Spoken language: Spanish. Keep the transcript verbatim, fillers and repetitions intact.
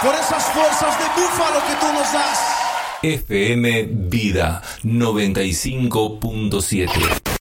por esas fuerzas de búfalo que tú nos das. F M Vida noventa y cinco punto siete.